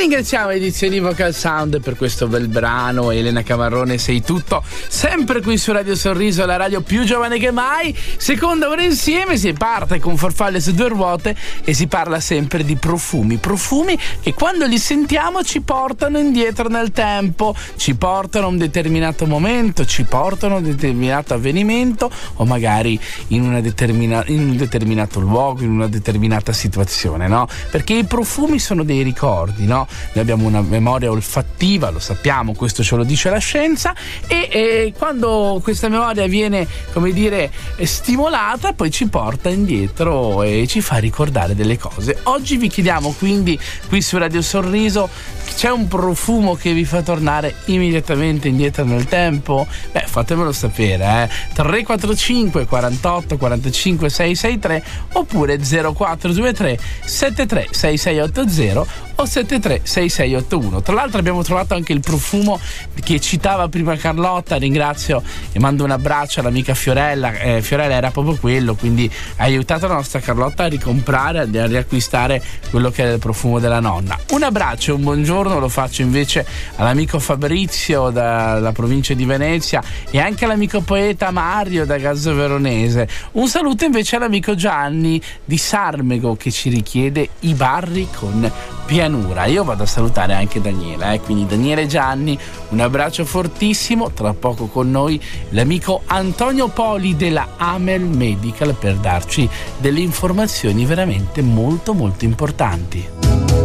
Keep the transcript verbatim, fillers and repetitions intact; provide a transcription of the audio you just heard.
ringraziamo Edizioni Vocal Sound per questo bel brano. Elena Camarrone, sei tutto, sempre qui su Radio Sorriso, la radio più giovane che mai. Seconda ora insieme, si parte con Farfalle su due ruote e si parla sempre di profumi. Profumi che quando li sentiamo ci portano indietro nel tempo, ci portano a un determinato momento, ci portano a un determinato avvenimento o magari in, una determina- in un determinato luogo, in una determinata situazione, no? Perché i profumi sono dei ricordi, no? Noi abbiamo una memoria olfattiva, lo sappiamo, questo ce lo dice la scienza, e, e quando questa memoria viene, come dire, stimolata, poi ci porta indietro e ci fa ricordare delle cose. Oggi vi chiediamo quindi qui su Radio Sorriso, c'è un profumo che vi fa tornare immediatamente indietro nel tempo? Beh, fatemelo sapere, eh. tre quattro cinque quarantotto quarantacinque seicentosessantatré oppure zero quattro due tre sette tre sei sei otto zero o sette tre sei sei otto uno. Tra l'altro abbiamo trovato anche il profumo che citava prima Carlotta. Ringrazio e mando un abbraccio all'amica Fiorella. eh, Fiorella era proprio quello, quindi ha aiutato la nostra Carlotta a ricomprare, a riacquistare quello che era il profumo della nonna. Un abbraccio e un buongiorno lo faccio invece all'amico Fabrizio dalla provincia di Venezia e anche all'amico poeta Mario da Gazzo Veronese. Un saluto invece all'amico Gianni di Sarmego che ci richiede i barri con pianura. Io vado a salutare anche Daniela, eh? quindi Daniele e Gianni, un abbraccio fortissimo. Tra poco con noi l'amico Antonio Poli della Amel Medical per darci delle informazioni veramente molto molto importanti.